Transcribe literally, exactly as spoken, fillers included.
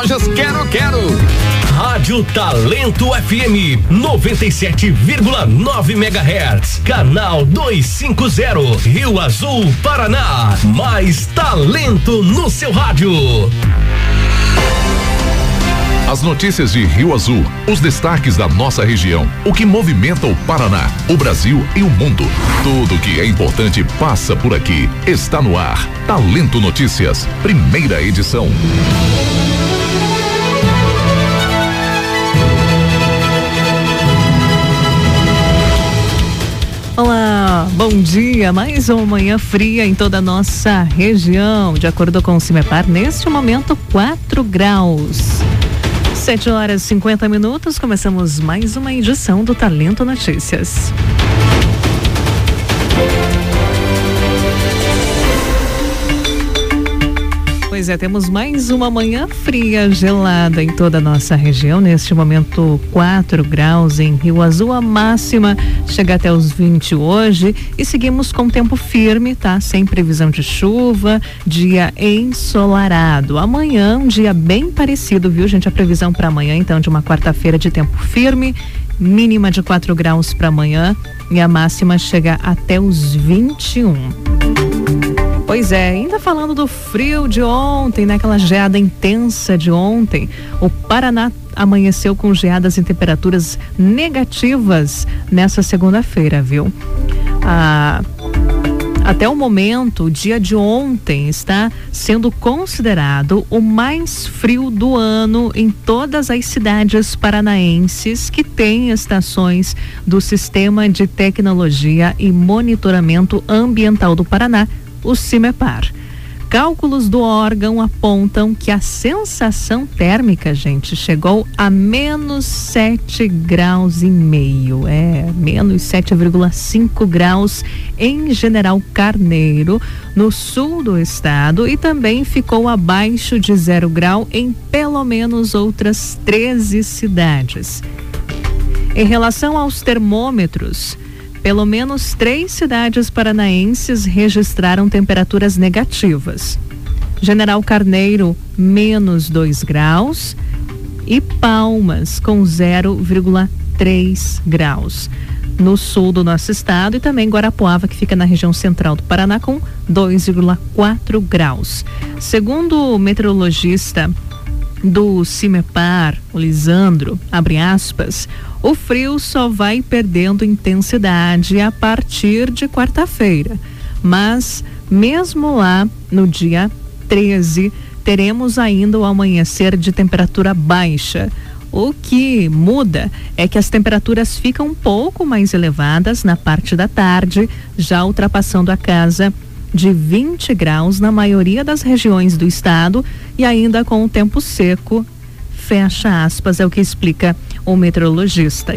Lojas Quero Quero. Rádio Talento F M noventa e sete vírgula nove megahertz, canal duzentos e cinquenta, Rio Azul, Paraná. Mais talento no seu rádio. As notícias de Rio Azul, os destaques da nossa região, o que movimenta o Paraná, o Brasil e o mundo. Tudo que é importante passa por aqui. Está no ar. Talento Notícias, primeira edição. Olá, bom dia, mais uma manhã fria em toda a nossa região. De acordo com o CIMEPAR, neste momento quatro graus. sete horas e cinquenta minutos, começamos mais uma edição do Talento Notícias. Pois é, temos mais uma manhã fria, gelada em toda a nossa região. Neste momento, quatro graus em Rio Azul. A máxima chega até os vinte hoje. E seguimos com tempo firme, tá? Sem previsão de chuva, dia ensolarado. Amanhã, um dia bem parecido, viu, gente? A previsão para amanhã, então, de uma quarta-feira de tempo firme. Mínima de quatro graus para amanhã. E a máxima chega até os vinte e um. Pois é, ainda falando do frio de ontem, né? Aquela geada intensa de ontem, o Paraná amanheceu com geadas em temperaturas negativas nessa segunda-feira, viu? Ah, até o momento, o dia de ontem está sendo considerado o mais frio do ano em todas as cidades paranaenses que têm estações do Sistema de Tecnologia e Monitoramento Ambiental do Paraná, o CIMEPAR. Cálculos do órgão apontam que a sensação térmica, gente, chegou a menos sete graus e meio, é, menos sete vírgula cinco graus em General Carneiro, no sul do estado, e também ficou abaixo de zero grau em pelo menos outras treze cidades. Em relação aos termômetros, pelo menos três cidades paranaenses registraram temperaturas negativas. General Carneiro, menos dois graus, e Palmas, com zero vírgula três graus. No sul do nosso estado, e também Guarapuava, que fica na região central do Paraná, com dois vírgula quatro graus. Segundo o meteorologista do CIMEPAR, o Lisandro, abre aspas, o frio só vai perdendo intensidade a partir de quarta-feira, mas mesmo lá no dia treze teremos ainda o amanhecer de temperatura baixa. O que muda é que as temperaturas ficam um pouco mais elevadas na parte da tarde, já ultrapassando a casa de vinte graus na maioria das regiões do estado e ainda com o tempo seco, fecha aspas, é o que explica o meteorologista.